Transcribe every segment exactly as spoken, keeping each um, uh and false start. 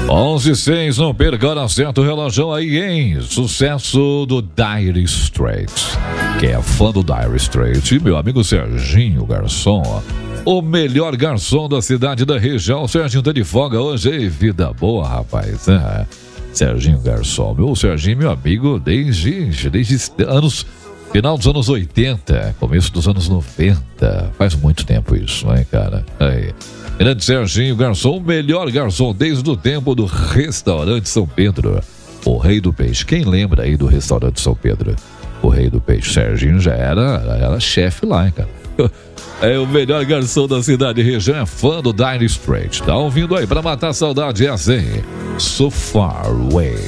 onze e seis, não perca hora certa, o relógio aí, hein? Sucesso do Dire Straits. Quem é fã do Dire Straits, meu amigo Serginho Garçom, o melhor garçom da cidade da região. O Serginho tá de folga hoje, hein? Vida boa, rapaz. É. Serginho Garçom, meu Serginho, meu amigo, desde, desde anos, final dos anos oitenta, começo dos anos noventa. Faz muito tempo isso, não é, cara? Aí. Grande Serginho Garçom, o melhor garçom desde o tempo do Restaurante São Pedro. O Rei do Peixe. Quem lembra aí do Restaurante São Pedro? O Rei do Peixe. Serginho já era, era chefe lá, hein, cara? É o melhor garçom da cidade e região, é fã do Dire Straits. Tá ouvindo aí pra matar a saudade, é assim. So Far Away.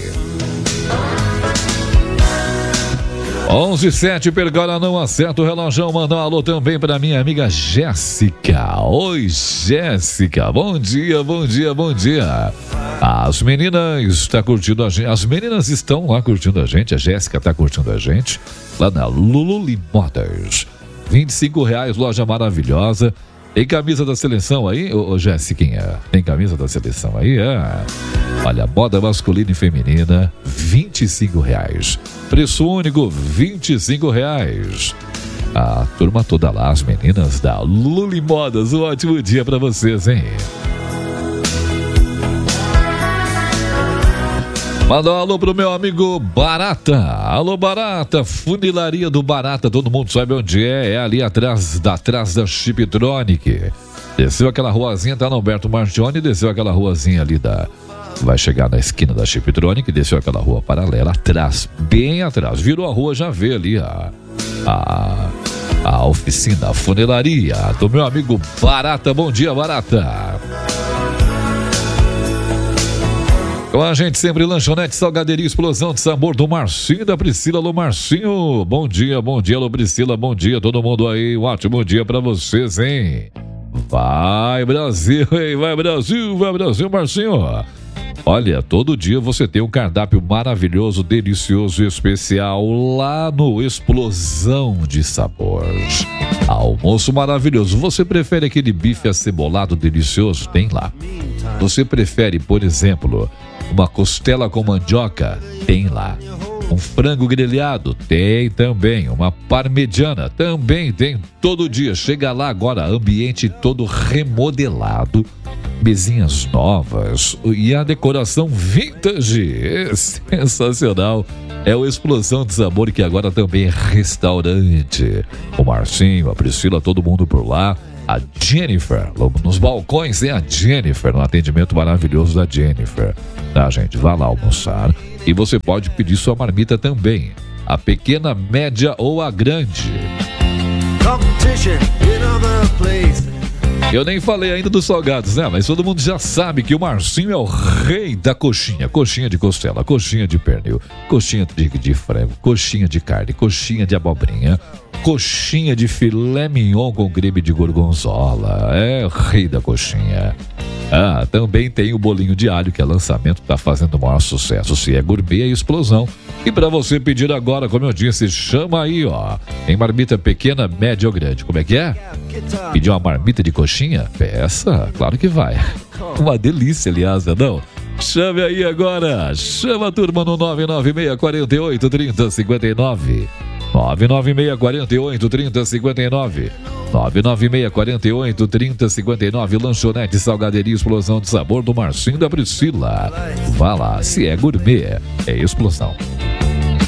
onze e sete, pergora não acerta o relógio. Mandar um alô também para minha amiga Jéssica. Oi, Jéssica. Bom dia, bom dia, bom dia. As meninas estão curtindo a gente. As meninas estão lá curtindo a gente. A Jéssica está curtindo a gente. Lá na Lululi Modas. vinte e cinco reais, loja maravilhosa. Tem camisa da seleção aí, ô, ô Jéssica? Tem camisa da seleção aí? É. Olha, moda masculina e feminina, vinte e cinco reais. Preço único, vinte e cinco reais. A turma toda lá, as meninas da Luli Modas. Um ótimo dia pra vocês, hein? Manda um alô pro meu amigo Barata. Alô, Barata, funilaria do Barata, todo mundo sabe onde é. É ali atrás da, atrás da Chiptronic. Desceu aquela ruazinha, tá no Alberto Marchione, desceu aquela ruazinha ali da... Vai chegar na esquina da Chiptronic, desceu aquela rua paralela, atrás, bem atrás. Virou a rua, já vê ali a... A, a oficina, a funilaria do meu amigo Barata. Bom dia, Barata. Com a gente sempre, lanchonete, salgaderia, explosão de sabor do Marcinho e da Priscila. Alô, Marcinho, bom dia, bom dia, alô, Priscila, bom dia, todo mundo aí, um ótimo dia pra vocês, hein? Vai, Brasil, hein? Vai, Brasil, vai, Brasil, Marcinho. Olha, todo dia você tem um cardápio maravilhoso, delicioso e especial lá no Explosão de Sabor. Almoço maravilhoso. Você prefere aquele bife acebolado delicioso? Tem lá. Você prefere, por exemplo, uma costela com mandioca? Tem lá. Um frango grelhado? Tem também. Uma parmegiana? Também tem. Todo dia. Chega lá agora, ambiente todo remodelado. Mesinhas novas e a decoração vintage. Sensacional. É o Explosão de Sabor, que agora também é restaurante. O Marcinho, a Priscila, todo mundo por lá. A Jennifer, nos balcões é a Jennifer, no atendimento maravilhoso da Jennifer. Tá, gente? Vá lá almoçar. E você pode pedir sua marmita também. A pequena, média ou a grande. Eu nem falei ainda dos salgados, né? Mas todo mundo já sabe que o Marcinho é o rei da coxinha. Coxinha de costela, coxinha de pernil, coxinha de, de frango, coxinha de carne, coxinha de abobrinha, coxinha de filé mignon com creme de gorgonzola. É o rei da coxinha. Ah, também tem o bolinho de alho, que é lançamento, tá fazendo o maior sucesso. Se é gourmet, é explosão. E para você pedir agora, como eu disse, chama aí, ó. Tem marmita pequena, média ou grande. Como é que é? Pedir uma marmita de coxinha? Peça, claro que vai. Uma delícia, aliás, não? Chame aí agora. Chama a turma no nove nove seis, quatro oito, três zero cinco nove. nove nove seis, quatro oito, três zero cinco nove. nove nove seis, quatro oito, três zero cinco nove. Lanchonete, salgaderia, explosão de sabor do Marcinho da Priscila. Vá lá, se é gourmet, é explosão.